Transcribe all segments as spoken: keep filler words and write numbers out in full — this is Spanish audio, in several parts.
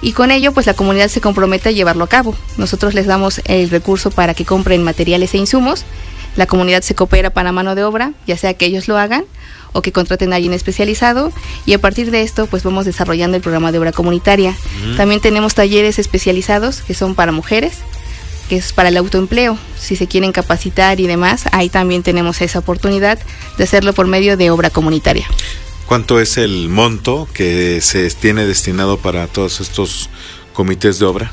y con ello pues la comunidad se compromete a llevarlo a cabo. Nosotros les damos el recurso para que compren materiales e insumos, la comunidad se coopera para mano de obra, ya sea que ellos lo hagan o que contraten a alguien especializado, y a partir de esto pues vamos desarrollando el programa de obra comunitaria. Uh-huh. También tenemos talleres especializados que son para mujeres, que es para el autoempleo. Si se quieren capacitar y demás, ahí también tenemos esa oportunidad de hacerlo por medio de obra comunitaria. ¿Cuánto es el monto que se tiene destinado para todos estos comités de obra?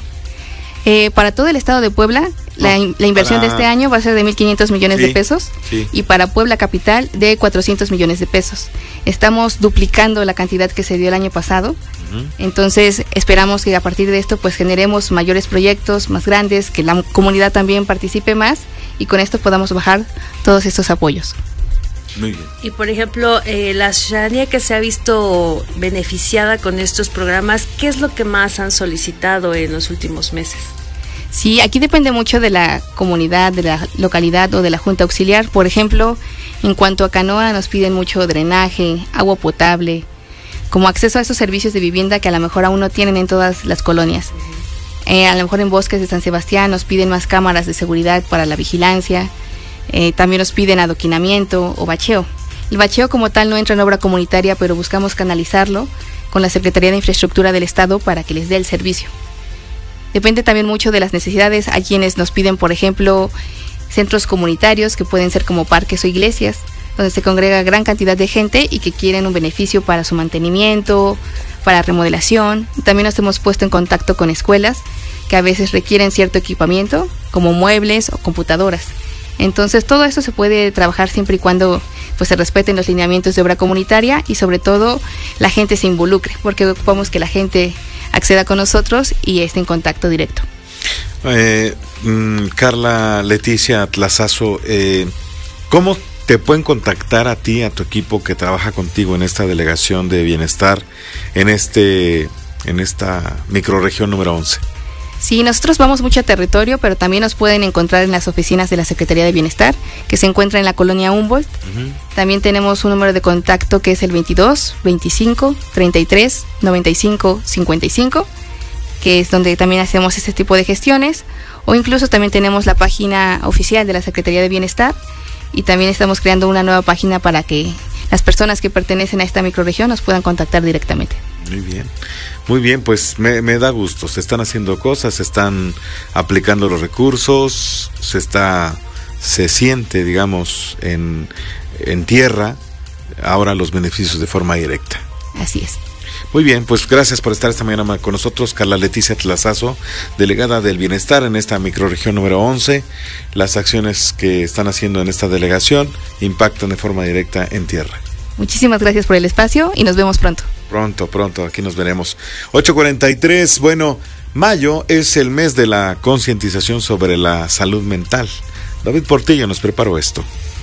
Eh, para todo el estado de Puebla, la, in, la inversión para... de este año va a ser de mil quinientos millones sí, de pesos sí. y para Puebla Capital de cuatrocientos millones de pesos. Estamos duplicando la cantidad que se dio el año pasado, uh-huh. entonces esperamos que a partir de esto pues generemos mayores proyectos más grandes, que la comunidad también participe más y con esto podamos bajar todos estos apoyos. Muy bien. Y por ejemplo, eh, la ciudadanía que se ha visto beneficiada con estos programas, ¿qué es lo que más han solicitado en los últimos meses? Sí, aquí depende mucho de la comunidad, de la localidad o de la junta auxiliar. Por ejemplo, en cuanto a canoa nos piden mucho drenaje, agua potable, como acceso a esos servicios de vivienda que a lo mejor aún no tienen en todas las colonias. Eh, a lo mejor en Bosques de San Sebastián nos piden más cámaras de seguridad para la vigilancia. Eh, también nos piden adoquinamiento o bacheo. El bacheo como tal no entra en obra comunitaria, pero buscamos canalizarlo con la Secretaría de Infraestructura del Estado para que les dé el servicio. Depende también mucho de las necesidades. Hay quienes nos piden, por ejemplo, centros comunitarios que pueden ser como parques o iglesias, donde se congrega gran cantidad de gente y que quieren un beneficio para su mantenimiento, para remodelación. También nos hemos puesto en contacto con escuelas que a veces requieren cierto equipamiento, como muebles o computadoras. Entonces todo esto se puede trabajar siempre y cuando pues se respeten los lineamientos de obra comunitaria y sobre todo la gente se involucre, porque ocupamos que la gente acceda con nosotros y esté en contacto directo. Eh, mm, Carla Leticia Tlazazo, eh, ¿cómo te pueden contactar a ti, a tu equipo que trabaja contigo en esta delegación de bienestar, en este, en esta microrregión número once? Sí, nosotros vamos mucho a territorio, pero también nos pueden encontrar en las oficinas de la Secretaría de Bienestar, que se encuentra en la colonia Humboldt. Uh-huh. También tenemos un número de contacto que es el veintidós, veinticinco, treinta y tres, noventa y cinco, cincuenta y cinco, que es donde también hacemos este tipo de gestiones, o incluso también tenemos la página oficial de la Secretaría de Bienestar, y también estamos creando una nueva página para que las personas que pertenecen a esta microrregión nos puedan contactar directamente. Muy bien, muy bien, pues me, me da gusto, se están haciendo cosas, se están aplicando los recursos, se está, se siente, digamos, en, en tierra, ahora los beneficios de forma directa. Así es. Muy bien, pues gracias por estar esta mañana con nosotros, Carla Leticia Tlazazo, delegada del Bienestar en esta microrregión número once. Las acciones que están haciendo en esta delegación impactan de forma directa en tierra. Muchísimas gracias por el espacio y nos vemos pronto. Pronto, pronto, aquí nos veremos. ocho cuarenta y tres, bueno, mayo es el mes de la concientización sobre la salud mental. David Portillo nos preparó esto.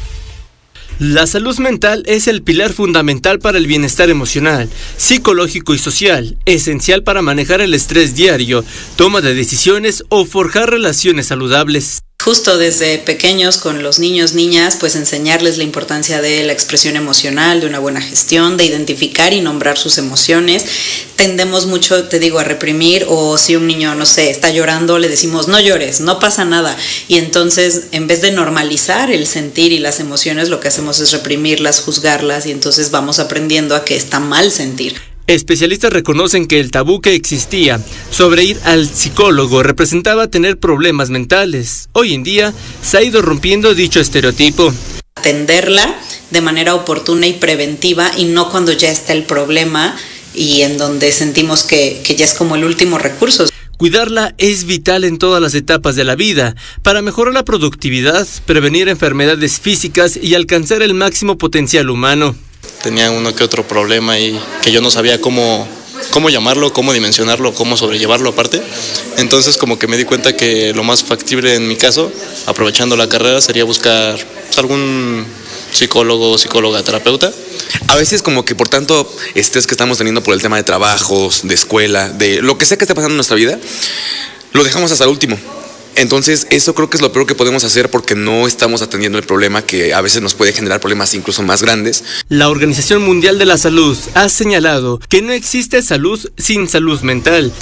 La salud mental es el pilar fundamental para el bienestar emocional, psicológico y social, esencial para manejar el estrés diario, toma de decisiones o forjar relaciones saludables. Justo desde pequeños con los niños, niñas, pues enseñarles la importancia de la expresión emocional, de una buena gestión, de identificar y nombrar sus emociones. Tendemos mucho, te digo, a reprimir, o si un niño, no sé, está llorando, le decimos no llores, no pasa nada. Y entonces, en vez de normalizar el sentir y las emociones, lo que hacemos es reprimirlas, juzgarlas, y entonces vamos aprendiendo a que está mal sentir. Especialistas reconocen que el tabú que existía sobre ir al psicólogo representaba tener problemas mentales. Hoy en día se ha ido rompiendo dicho estereotipo. Atenderla de manera oportuna y preventiva y no cuando ya está el problema y en donde sentimos que, que ya es como el último recurso. Cuidarla es vital en todas las etapas de la vida para mejorar la productividad, prevenir enfermedades físicas y alcanzar el máximo potencial humano. Tenía uno que otro problema y que yo no sabía cómo, cómo llamarlo, cómo dimensionarlo, cómo sobrellevarlo aparte. Entonces como que me di cuenta que lo más factible en mi caso, aprovechando la carrera, sería buscar pues, algún psicólogo, psicóloga, terapeuta. A veces como que por tanto estrés que estamos teniendo por el tema de trabajos, de escuela, de lo que sea que esté pasando en nuestra vida, lo dejamos hasta el último. Entonces eso creo que es lo peor que podemos hacer porque no estamos atendiendo el problema que a veces nos puede generar problemas incluso más grandes. La Organización Mundial de la Salud ha señalado que no existe salud sin salud mental.